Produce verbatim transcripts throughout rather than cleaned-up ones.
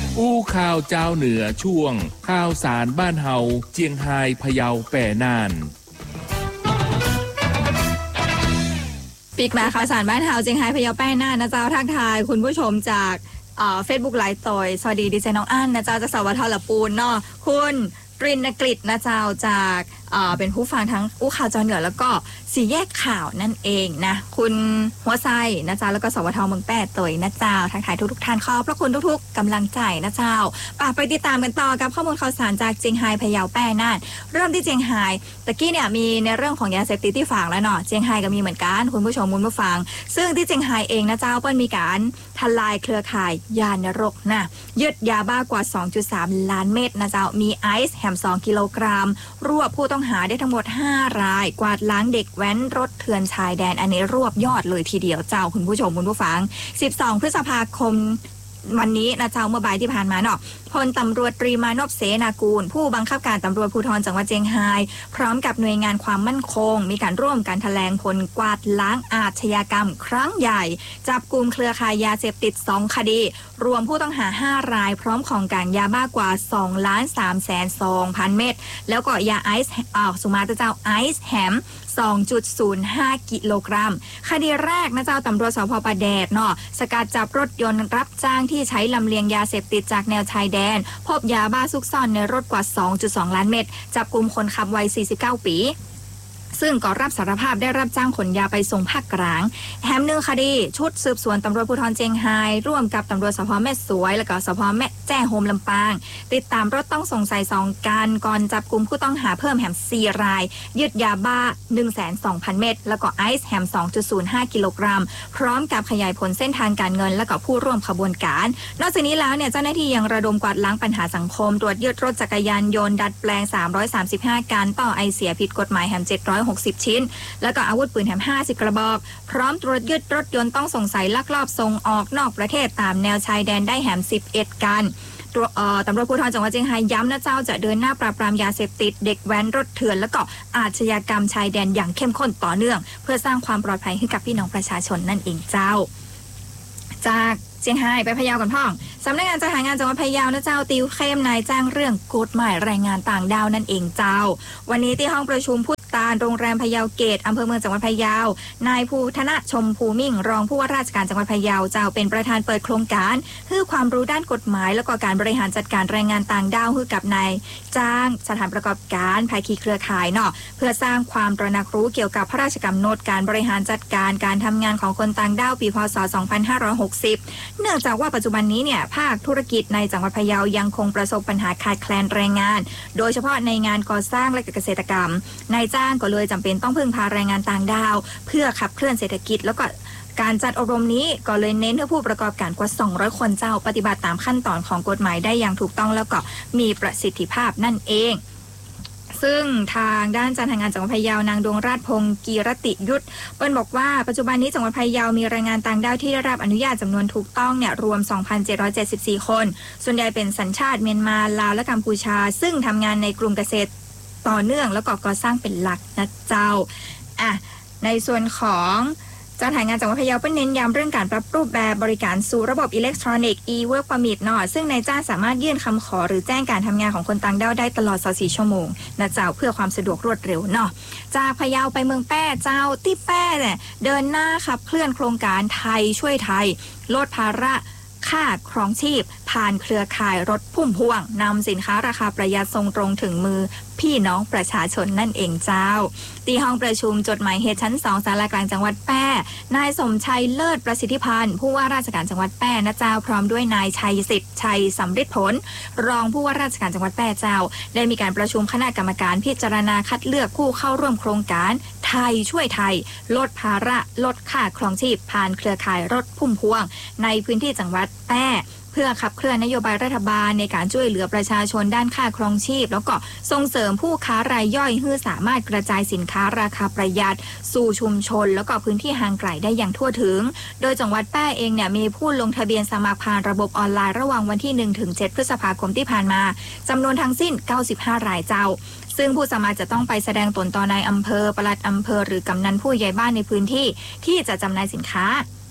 อู้ข่าวเจ้าเหนือช่วงข่าวสารบ้านเฮาเจียงไฮ้พะเยาแป่น่านปีกมาข่าวสารบ้านเฮาเจียงไฮ้พะเยาแป้น่านนะเจ้าทักทายคุณผู้ชมจากเฟซบุ๊กไลฟ์ต่อยสวัสดีดีเจน้องอั้นนะเจ้าจากสวทละปูนเนาะคุณตรินกฤษนะเจ้าจากเป็นผู้ฟังทั้งอู้ข่าวเจ้าเหนือแล้วก็สี่แยกข่าวนั่นเองนะคุณหัวไซนะเจ้าแล้วก็สวทเมืองแปดต่อยนะเจ้าทักทายทุกๆท่านขอบพระคุณทุกๆกำลังใจนะเจ้าป่าไปติดตามกันต่อกับข้อมูลข่าวสารจากเจียงไฮ้พะเยาแป้น่านเริ่มที่เจียงไฮ้ตะกี้เนี่ยมีในเรื่องของยาเสพติดที่ฝากแล้วเนาะเจียงไฮ้ก็มีเหมือนกันคุณผู้ชมคุณผู้ฟังซึ่งที่เจียงไฮ้เองนะเจ้าเปิ้ลมีการทลายเครือข่ายยานรกนะยึดยาบ้ากว่า สองจุดสาม ล้านเม็ดนะเจ้ามีไอซ์แฮมสองกิโลกรัมรวบผู้ต้องหาได้ทั้งหมดห้ารายกวาดล้างเด็กแว้นรถเถื่อนชายแดนอันนี้รวบยอดเลยทีเดียวเจ้าคุณผู้ชมคุณผู้ฟังสิบสองพฤษภาคมวันนี้นะเจ้าเมื่อบ่ายที่ผ่านมาเนาะพลตำรวจตรีมานพเสนากูลผู้บังคับการตำรวจภูธรจังหวัดเจียงไฮ้พร้อมกับหน่วยงานความมั่นคงมีการร่วมกันแถลงผลกวาดล้างอาชญากรรมครั้งใหญ่จับกุมเครือข่ายยาเสพติดสองคดีรวมผู้ต้องหาห้ารายพร้อมของกลางยาบ้ากว่า สองล้านสามแสนสองพัน เม็ดแล้วก็ยาไอซ์อ่าสุมาตะเจ้าไอซ์แฮมสองจุดศูนย์ห้า กิโลกรัมคดีแรกนะเจ้าตำรวจสภ.ปะแดดเนาะสกัดจับรถยนต์รับจ้างที่ใช้ลำเลียงยาเสพติดจากแนวชายแดนพบยาบ้าซุกซ่อนในรถกว่า สองจุดสอง ล้านเม็ดจับกุมคนขับวัยสี่สิบเก้าปีซึ่งก็รับสารภาพได้รับจ้างขนยาไปส่งภาคกลางแถมหนึ่งคดีชุดสืบสวนตำรวจภูธรเจียงไฮ้ร่วมกับตำรวจสภ.แม่สวยและก็สภ.แม่แจ้โฮมลำปางติดตามรถต้องสงสัยสองกันก่อนจับกุมผู้ต้องหาเพิ่มแถมสี่รายยึดยาบ้า หนึ่งแสนสองพัน เม็ดแล้วก็ไอซ์แฮม สองจุดศูนย์ห้า กิโลกรัมพร้อมกับขยายผลเส้นทางการเงินและก็ผู้ร่วมขบวนการนอกจากนี้แล้วเนี่ยเจ้าหน้าที่ยังระดมกวาดล้างปัญหาสังคมตรวจยึดรถจักรยานยนต์ดัดแปลงสามร้อยสามสิบห้าการต่อไอเสียผิดกฎหมายแถมเจ็ดร้อยหกสิบชิ้นแล้วก็อาวุธปืนแถมห้าสิบกระบอกพร้อมตรวจยึดรถยนต์ต้องสงสัยลักลอบส่งออกนอกประเทศตามแนวชายแดนได้แถมสิบเอ็ดกันตำรวจภูธรจังหวัดเชียงรายย้ำนะเจ้าจะเดินหน้าปราบปรามยาเสพติดเด็กแว้นรถเถื่อนและก็อาชญากรรมชายแดนอย่างเข้มข้นต่อเนื่องเพื่อสร้างความปลอดภัยให้กับพี่น้องประชาชนนั่นเองเจ้าจากเชียงรายไปพะเยากันพ่องสำนักงานจัดหางานจังหวัดพะเยานะเจ้าติวเข้มนายจ้างเรื่องกฎหมายแรงงานต่างด้าวนั่นเองเจ้าวันนี้ที่ห้องประชุมผู้ตาโรงแรมพะเยาเกตอำเภอเมืองจังหวัดพะเยานายภูธนชมภูมิ่งรองผู้ว่าราชการจังหวัดพะเยาเจ้าเป็นประธานเปิดโครงการให้ความรู้ด้านกฎหมายและก็การบริหารจัดการแรงงานต่างด้าวให้กับนายจ้างสถานประกอบการภาคีเครือข่ายเนาะเพื่อสร้างความตระหนักรู้เกี่ยวกับพระราชกำหนดการบริหารจัดการการทำงานของคนต่างด้าวปีพ.ศ. สองพันห้าร้อยหกสิบเนื่องจากว่าปัจจุบันนี้เนี่ยภาคธุรกิจในจังหวัดพะเยายังคงประสบปัญหาขาดแคลนแรงงานโดยเฉพาะในงานก่อสร้างและเกษตรกรรมนายจ้างก็เลยจำเป็นต้องพึ่งพาแรงงานต่างด้าวเพื่อขับเคลื่อนเศรษฐกิจแล้วก็การจัดอบรมนี้ก็เลยเน้นให้ผู้ประกอบการกว่าสองร้อยคนเจ้าปฏิบัติตามขั้นตอนของกฎหมายได้อย่างถูกต้องแล้วก็มีประสิทธิภาพนั่นเองซึ่งทางด้านการทำงานจังหวัดพะเยานางดวงราชพงศ์กีรติยุทธเปิ้ลบอกว่าปัจจุบันนี้จังหวัดพะเยามีแรงงานต่างด้าวที่ได้รับอนุญาตจำนวนถูกต้องเนี่ยรวม สองพันเจ็ดร้อยเจ็ดสิบสี่ คนส่วนใหญ่เป็นสัญชาติเมียนมาลาวและกัมพูชาซึ่งทำงานในกลุ่มเกษตรต่อเนื่องแล้วก็ก่อสร้างเป็นหลักนะเจ้าอ่ะในส่วนของเจ้าหน้าที่งานจังหวัดพะเยาเป็นเน้นย้ำเรื่องการปรับรูปแบบบริการสู่ระบบอิเล็กทรอนิกส์ e-work permit เนาะซึ่งนายจ้างสามารถยื่นคำขอหรือแจ้งการทำงานของคนต่างด้าวได้ตลอดยี่สิบสี่ชั่วโมงนะเจ้าเพื่อความสะดวกรวดเร็วเนาะจากพะเยาไปเมืองแป้เจ้าที่แป้เนี่ยเดินหน้าขับเคลื่อนโครงการไทยช่วยไทยลดภาระค่าครองชีพผ่านเครือข่ายรถพุ่มพวงนำสินค้าราคาประหยัดส่งตรงถึงมือพี่น้องประชาชนนั่นเองเจ้าที่ห้องประชุมจดหมายเหตุชั้นสองศาลากลางจังหวัดแป้นายสมชัยเลิศประสิทธิพันธ์ผู้ว่าราชการจังหวัดแป้นะเจ้าพร้อมด้วยนายชัยสิทธิ์ชัยสำฤทธิ์ผลรองผู้ว่าราชการจังหวัดแป้เจ้าได้มีการประชุมคณะกรรมการพิจารณาคัดเลือกผู้เข้าร่วมโครงการไทยช่วยไทยลดภาระลดค่าครองชีพผ่านเครือข่ายรถพุ่มพวงในพื้นที่จังหวัดแป้เพื่อขับเคลื่อนนโยบายรัฐบาลในการช่วยเหลือประชาชนด้านค่าครองชีพแล้วก็ส่งเสริมผู้ค้ารายย่อยให้สามารถกระจายสินค้าราคาประหยัดสู่ชุมชนแล้วก็พื้นที่ห่างไกลได้อย่างทั่วถึงโดยจังหวัดแป้เองเนี่ยมีผู้ลงทะเบียนสมัครผ่านระบบออนไลน์ระหว่างวันที่หนึ่งถึงเจ็ดพฤษภาคมที่ผ่านมาจำนวนทั้งสิ้นเก้าสิบห้ารายเจ้าซึ่งผู้สมัครจะต้องไปแสดงตนต่อนายอำเภอปลัดอำเภอหรือกำนันผู้ใหญ่บ้านในพื้นที่ที่จะจำหน่ายสินค้า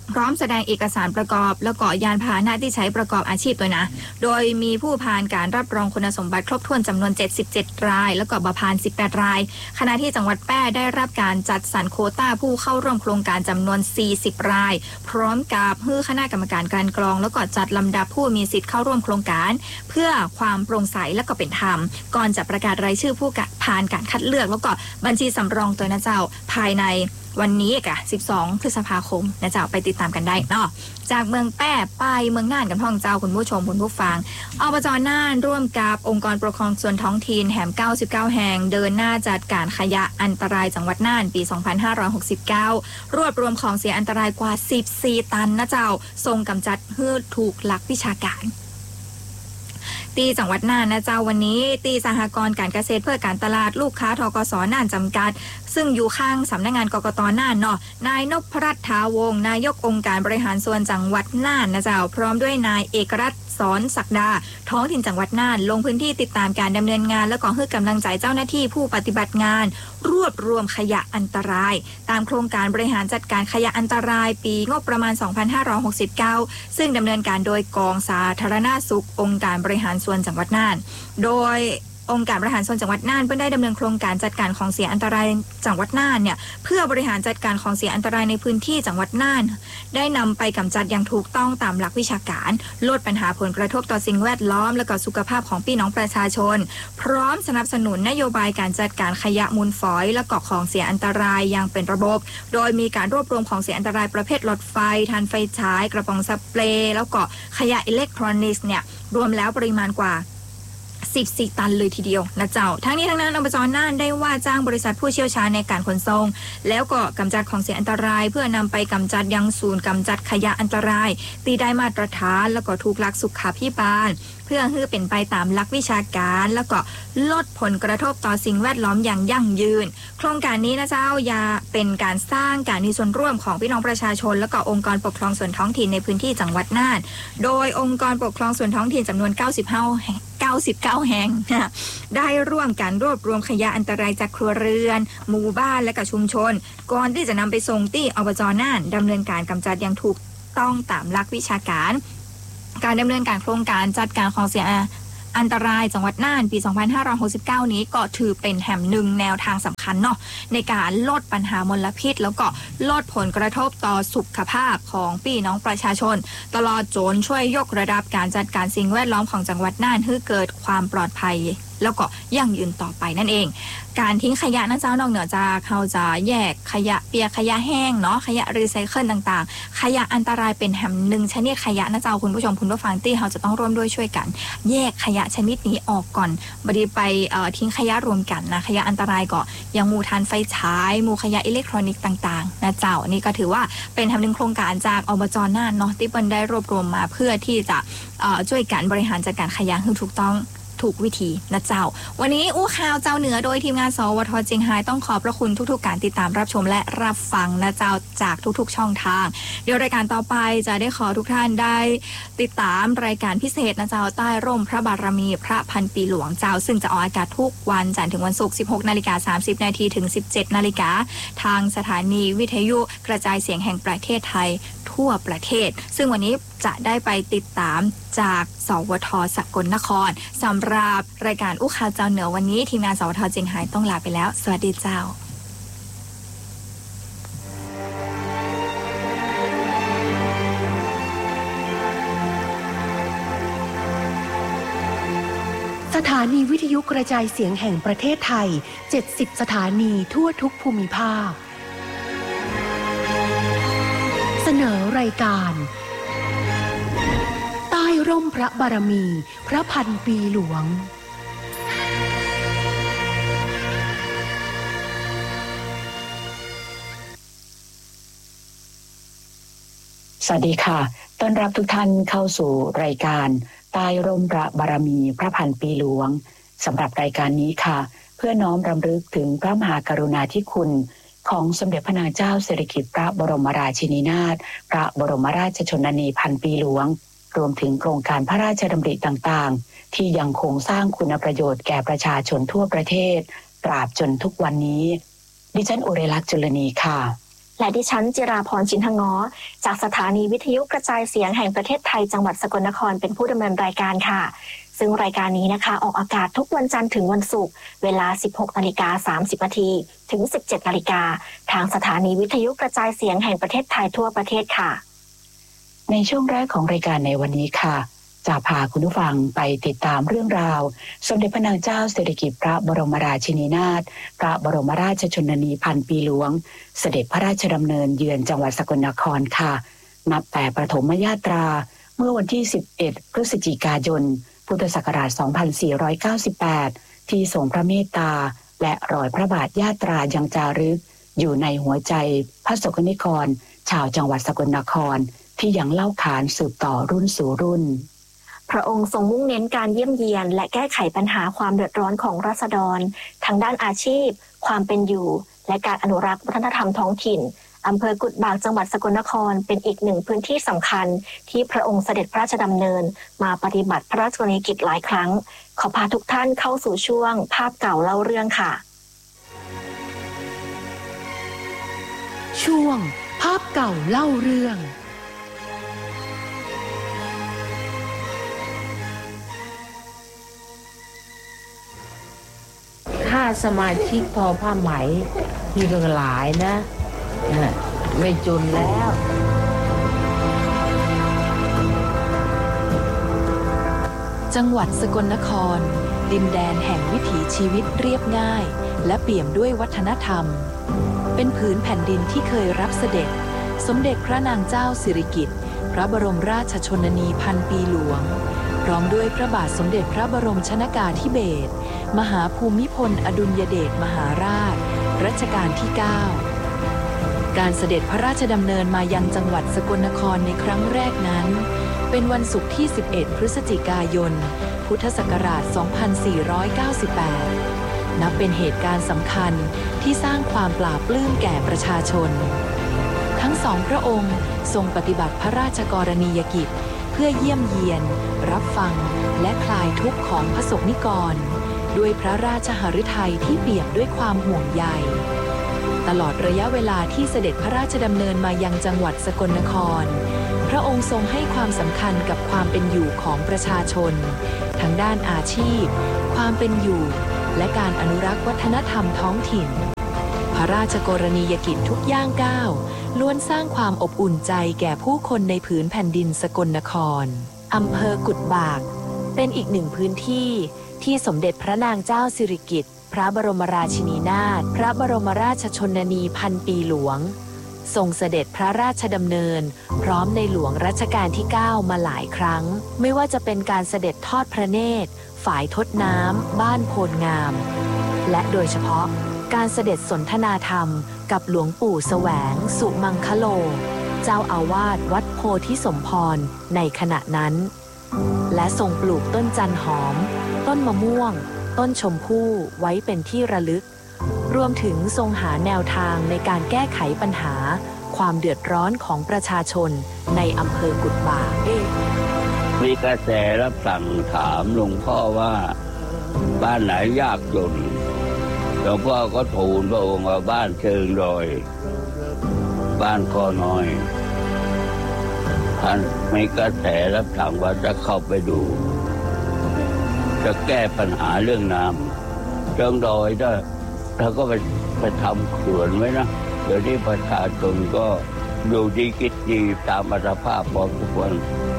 พร้อมแสดงเอกสารประกอบแล้วก็ยานพาหนะที่ใช้ประกอบอาชีพตัวนะโดยมีผู้ผ่านการรับรองคุณสมบัติครบถ้วนจำนวนเจ็ดสิบเจ็ดรายแล้วก็บ่ผ่านสิบแปดรายขณะที่จังหวัดแพร่ได้รับการจัดสรรโควต้าผู้เข้าร่วมโครงการจำนวนสี่สิบรายพร้อมกับให้คณะกรรมการการกรองแล้วก็จัดลำดับผู้มีสิทธิ์เข้าร่วมโครงการเพื่อความโปร่งใสและก็เป็นธรรมก่อนจะประกาศรายชื่อผู้ผ่านการคัดเลือกแล้วก็บัญชีสำรองตัวนะเจ้าภายในวันนี้กะสิบสองพฤษภาคมนะเจ้าไปติดตามกันได้เนาะจากเมืองแป้ไปเมืองน่านกันพ่องเจ้าคุณผู้ชมคุณผู้ฟังอบจ.น่านร่วมกับองค์กรปกครองส่วนท้องถิ่นแห่งเก้าสิบเก้าแห่งเดินหน้าจัดการขยะอันตรายจังหวัดน่านปีสองพันห้าร้อยหกสิบเก้ารวบรวมของเสียอันตรายกว่าสิบสี่ตันนะเจ้าส่งกำจัดเพื่อถูกหลักวิชาการตีจังหวัดน่านนะเจ้าวันนี้ตีสหกรณ์การเกษตรเพื่อการตลาดลูกค้าทกส.น่านจำกัดซึ่งอยู่ข้างสำนักงานกกต.น่านเนาะนายนพรัตน์ ถาวงศ์นายกองค์การบริหารส่วนจังหวัดน่านนะเจ้าพร้อมด้วยนายเอกรัตน์สอนศักดาท้องถิ่นจังหวัดน่านลงพื้นที่ติดตามการดำเนินงานและก็ให้กำลังใจเจ้าหน้าที่ผู้ปฏิบัติงานรวบรวมขยะอันตรายตามโครงการบริหารจัดการขยะอันตรายปีงบประมาณสองพันห้าร้อยหกสิบเก้าซึ่งดำเนินการโดยกองสาธารณสุของค์การบริหารส่วนจังหวัดน่านโดยองค์การบริหารส่วนจังหวัดน่านเพิ่งได้ดำเนินโครงการจัดการของเสียอันตรายจังหวัดน่านเนี่ยเพื่อบริหารจัดการของเสียอันตรายในพื้นที่จังหวัดน่านได้นำไปกำจัดอย่างถูกต้องตามหลักวิชาการลดปัญหาผลกระทบต่อสิ่งแวดล้อมและก็สุขภาพของพี่น้องประชาชนพร้อมสนับสนุนนโยบายการจัดการขยะมูลฝอยและก็ของเสียอันตรายอย่างเป็นระบบโดยมีการรวบรวมของเสียอันตรายประเภทหลอดไฟถ่านไฟฉายกระป๋องสเปรย์แล้วก็ขยะอิเล็กทรอนิกส์เนี่ยรวมแล้วปริมาณกว่าสิบสี่ตันเลยทีเดียวนะเจ้าทั้งนี้ทั้งนั้นอบจ.น่านได้ว่าจ้างบริษัทผู้เชี่ยวชาญในการขนส่งแล้วก็กำจัดของเสียอันตรายเพื่อนำไปกำจัดยังศูนย์กำจัดขยะอันตรายตีได้มาตรฐานแล้วก็ถูกหลักสุขภิบาลเพื่อให้เป็นไปตามหลักวิชาการแล้วก็ลดผลกระทบต่อสิ่งแวดล้อมอย่างยั่งยืนโครงการนี้นะเจ้าอย่าเป็นการสร้างการมีส่วนร่วมของพี่น้องประชาชนและก็องค์กรปกครองส่วนท้องถิ่นในพื้นที่จังหวัดน่านโดยองค์กรปกครองส่วนท้องถิ่นจำนวนเก้าสิบห้าแห่งเก้าสิบเก้าแห่งได้ร่วมกันรวบรวมขยะอันตรายจากครัวเรือนหมู่บ้านและก็ชุมชนก่อนที่จะนำไปส่งที่อบจ.น่านดำเนินการกำจัดอย่างถูกต้องตามหลักวิชาการการดำเนินการโครงการจัดการของเสียอันตรายจังหวัดน่านปีสองพันห้าร้อยหกสิบเก้านี้ก็ถือเป็นแห่งหนึ่งแนวทางสำคัญเนาะในการลดปัญหามลพิษแล้วก็ลดผลกระทบต่อสุขภาพของพี่น้องประชาชนตลอดจนช่วยยกระดับการจัดการสิ่งแวดล้อมของจังหวัดน่านให้เกิดความปลอดภัยแล้วก็ยั่งยืนต่อไปนั่นเองการทิ้งขยะนะเจ้านอกเหนือจากเขาจะแยกขยะเปียกขยะแห้งเนาะขยะรีไซเคิลต่างๆขยะอันตรายเป็นแห่งหนึ่งชนิดขยะนะเจ้าคุณผู้ชมคุณผู้ฟังที่เขาจะต้องร่วมด้วยช่วยกันแยกขยะชนิดนี้ออกก่อนบดีไปเอ่อทิ้งขยะรวมกันนะขยะอันตรายก็อย่างมูทานไฟฉายมูขยะอิเล็กทรอนิกส์ต่างๆนะเจ้านี่ก็ถือว่าเป็นแห่งหนึ่งโครงการจากอบจ.น่านเนาะที่เปิ้ลได้รวบรวมมาเพื่อที่จะเอ่อช่วยกันบริหารจัดการขยะให้ถูกต้องถูกวิธีนะเจ้าวันนี้อู้ข่าวเจ้าเหนือโดยทีมงานสวท.เจียงไฮ้ต้องขอบพระคุณทุกๆการติดตามรับชมและรับฟังนะเจ้าจากทุกๆช่องทางเดี๋ยวรายการต่อไปจะได้ขอทุกท่านได้ติดตามรายการพิเศษนะเจ้าใต้ร่มพระบารมีพระพันปีหลวงเจ้าซึ่งจะออกอากาศทุกวันจันทร์ถึงวันศุกร์ สิบหกนาฬิกาสามสิบนาทีถึง สิบเจ็ดนาฬิกาทางสถานีวิทยุกระจายเสียงแห่งประเทศไทยทั่วประเทศซึ่งวันนี้จะได้ไปติดตามจากสวท.สกลนครสำหรับรายการอู้ข่าวเจ้าเหนือวันนี้ทีมงานสวท.เจียงไฮ้ต้องลาไปแล้วสวัสดีเจ้าสถานีวิทยุกระจายเสียงแห่งประเทศไทยเจ็ดสิบสถานีทั่วทุกภูมิภาคเสนอรายการใต้ร่มพระบารมีพระพันปีหลวงสวัสดีค่ะต้อนรับทุกท่านเข้าสู่รายการใต้ร่มพระบารมีพระพันปีหลวงสำหรับรายการนี้ค่ะเพื่อน้อมรำลึกถึงพระมหากรุณาธิคุณของสมเด็จพระนางเจ้าสิริกิติ์พระบรมราชินีนาถพระบรมราชชนนีพันปีหลวงรวมถึงโครงการพระราชดำริต่างๆที่ยังคงสร้างคุณประโยชน์แก่ประชาชนทั่วประเทศตราบจนทุกวันนี้ดิฉันอุไรลักษณ์จุลนีค่ะและดิฉันจิราพรชินทงอจากสถานีวิทยุกระจายเสียงแห่งประเทศไทยจังหวัดสกลนครเป็นผู้ดำเนินรายการค่ะซึ่งรายการนี้นะคะออกอากาศทุกวันจันทร์ถึงวันศุกร์เวลา สิบหกนาฬิกาสามสิบนาทีถึง สิบเจ็ดนาฬิกาทางสถานีวิทยุกระจายเสียงแห่งประเทศไทยทั่วประเทศค่ะในช่วงแรกของรายการในวันนี้ค่ะจะพาคุณผู้ฟังไปติดตามเรื่องราวสมเด็จพระนางเจ้าสิริกิติ์พระบรมราชินีนาถพระบรมราชชนนีพันปีหลวงเสด็จพระราชดำเนินเยือนจังหวัดสกลนครค่ะนับแต่ประถมญาตราเมื่อวันที่สิบเอ็ดพฤศจิกายนพุทธศักราชสองพันสี่ร้อยเก้าสิบแปดที่ทรงพระเมตตาและรอยพระบาทญาตรายังจารึกอยู่ในหัวใจพระสกนิกรชาวจังหวัดสกลนครที่ยังเล่าขานสืบต่อรุ่นสู่รุ่นพระองค์ทรงมุ่งเน้นการเยี่ยมเยียนและแก้ไขปัญหาความเดือดร้อนของราษฎรทางด้านอาชีพความเป็นอยู่และการอนุรักษ์วัฒนธรรมท้องถิ่นอำเภอกุดบากจังหวัดสกลนครเป็นอีกหนึ่งพื้นที่สำคัญที่พระองค์เสด็จพระราชดำเนินมาปฏิบัติพระราชกรณียกิจหลายครั้งขอพาทุกท่านเข้าสู่ช่วงภาพเก่าเล่าเรื่องค่ะช่วงภาพเก่าเล่าเรื่องค่าสมาชิกทอผ้าไหมมีก็หลายนะไม่จนแล้วจังหวัดสกลนครดินแดนแห่งวิถีชีวิตเรียบง่ายและเปี่ยมด้วยวัฒนธรรมเป็นผืนแผ่นดินที่เคยรับเสด็จสมเด็จพระนางเจ้าสิริกิติ์พระบรมราชชนนีพันปีหลวงพร้อมด้วยพระบาทสมเด็จพระบรมชนกาธิเบศรมหาภูมิพลอดุลยเดชมหาราชรัชกาลที่ เก้า การเสด็จพระราชดำเนินมายังจังหวัดสกลนครในครั้งแรกนั้นเป็นวันศุกร์ที่ สิบเอ็ด พฤศจิกายน พุทธศักราช สองพันสี่ร้อยเก้าสิบแปด นับเป็นเหตุการณ์สำคัญที่สร้างความปลาบปลื้มแก่ประชาชนทั้งสองพระองค์ทรงปฏิบัติพระราชกรณียกิจเพื่อเยี่ยมเยียนรับฟังและคลายทุกข์ของพระสงฆ์นิกรด้วยพระราชหฤทัยที่เปี่ยมด้วยความห่วงใยตลอดระยะเวลาที่เสด็จพระราชดำเนินมายังจังหวัดสกลนครพระองค์ทรงให้ความสำคัญกับความเป็นอยู่ของประชาชนทั้งด้านอาชีพความเป็นอยู่และการอนุรักษ์วัฒนธรรมท้องถิ่นพระราชกรณียกิจทุกย่างก้าวล้วนสร้างความอบอุ่นใจแก่ผู้คนในผืนแผ่นดินสกลนครอำเภอกุดบากเป็นอีกหนึ่งพื้นที่ที่สมเด็จพระนางเจ้าสิริกิติ์พระบรมราชินีนาถพระบรมราชชนนีพันปีหลวงทรงเสด็จพระราชดำเนินพร้อมในหลวงรัชกาลที่ เก้า มาหลายครั้งไม่ว่าจะเป็นการเสด็จทอดพระเนตรฝ่ายทดน้ำบ้านโพลงามและโดยเฉพาะการเสด็จสนทนาธรรมกับหลวงปู่แสวงสุมังคโลเจ้าอาวาสวัดโพธิสมพรในขณะนั้นและทรงปลูกต้นจันหอมต้นมะม่วงต้นชมพู่ไว้เป็นที่ระลึกรวมถึงทรงหาแนวทางในการแก้ไขปัญหาความเดือดร้อนของประชาชนในอำเภอกุดบากมีกระแสรับสั่งถามหลวงพ่อว่าบ้านไหนยากจนหลวงพ่อก็ทูลพระองค์ว่าบ้านเชิงดอยบ้านคอน้อยท่านมีกระแสรับสั่งว่าจะเข้าไปดูจะแก้ปัญหาเรื่องน้ำเชิงดอยถ้าถ้าก็ไปไปทำเขื่อนไว้นะเดี๋ยวนี้ประชาชนก็อยู่ดีกินดีตามอัตภาพพอทุกวัน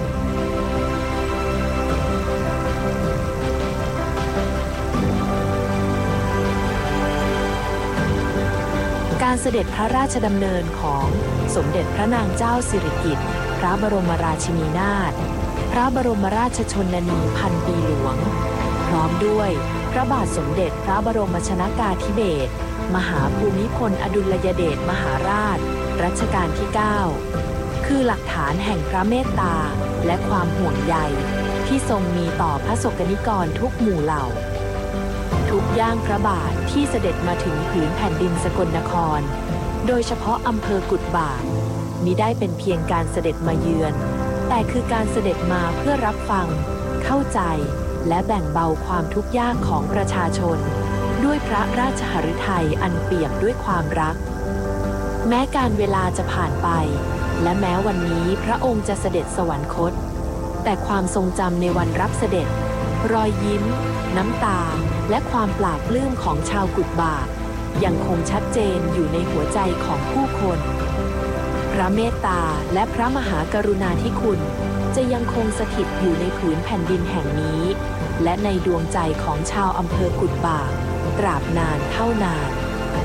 การเสด็จพระราชดำเนินของสมเด็จพระนางเจ้าสิริกิติ์พระบรมราชินีนาถพระบรมราชชนนีพันปีหลวงพร้อมด้วยพระบาทสมเด็จพระบรมชนกาธิเบศรมหาภูมิพลอดุลยเดชมหาราชรัชกาลที่ เก้า คือหลักฐานแห่งพระเมตตาและความห่วงใยที่ทรงมีต่อพระสงฆ์นิกรทุกหมู่เหล่าทุกย่างพระบาทที่เสด็จมาถึงผืนแผ่นดินสกลนครโดยเฉพาะอำเภอกุดบากมิได้เป็นเพียงการเสด็จมาเยือนแต่คือการเสด็จมาเพื่อรับฟังเข้าใจและแบ่งเบาความทุกข์ยากของประชาชนด้วยพระราชหฤทัยอันเปี่ยมด้วยความรักแม้การเวลาจะผ่านไปและแม้วันนี้พระองค์จะเสด็จสวรรคตแต่ความทรงจำในวันรับเสด็จรอยยิ้มน้ำตาและความปลาบปลื้มของชาวกุดบากยังคงชัดเจนอยู่ในหัวใจของผู้คนพระเมตตาและพระมหากรุณาธิคุณจะยังคงสถิตอยู่ในผืนแผ่นดินแห่งนี้และในดวงใจของชาวอำเภอกุดบากตราบนานเท่านาน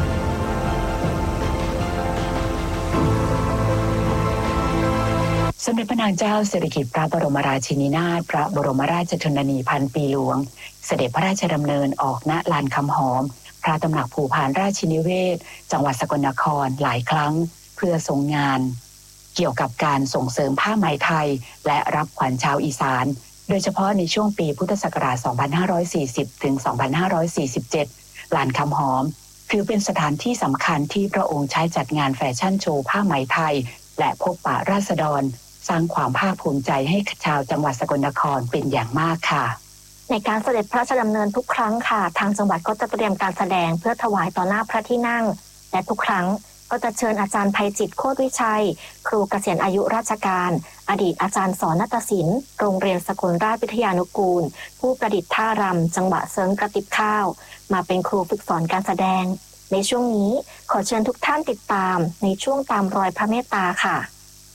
สมเด็จพระนางเจ้าสิริกิติ์พระบรมราชินีนาถพระบรมราชชนนีพันปีหลวงเสด็จพระราชดำเนินออกณลานคำหอมพระตำหนักภูพานราชินิเวศจังหวัดสกลนครหลายครั้งเพื่อทรงงานเกี่ยวกับการส่งเสริมผ้าไหมไทยและรับขวัญชาวอีสานโดยเฉพาะในช่วงปีพุทธศักราช สองพันห้าร้อยสี่สิบ ถึง สองพันห้าร้อยสี่สิบเจ็ด ลานคำหอมถือเป็นสถานที่สำคัญที่พระองค์ใช้จัดงานแฟชั่นโชว์ผ้าไหมไทยและพบปะราษฎรสร้างความภาคภูมิใจให้ชาวจังหวัดสกลนครเป็นอย่างมากค่ะในการเสด็จพระราชดำเนินทุกครั้งค่ะทางจังหวัดก็จะเตรียมการแสดงเพื่อถวายต่อหน้าพระที่นั่งและทุกครั้งก็จะเชิญอาจารย์ไพจิตรโคตรวิชัยครูเกษียณอายุราชการอดีตอาจารย์สอนนาฏศิลป์โรงเรียนสกลราชวิทยานุกูลผู้ประดิษฐ์ท่ารำจังหวะเซิงกระติบข้าวมาเป็นครูฝึกสอนการแสดงในช่วงนี้ขอเชิญทุกท่านติดตามในช่วงตามรอยพระเมตตาค่ะ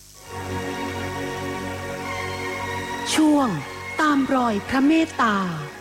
ช่วงตามรอยพระเมตตา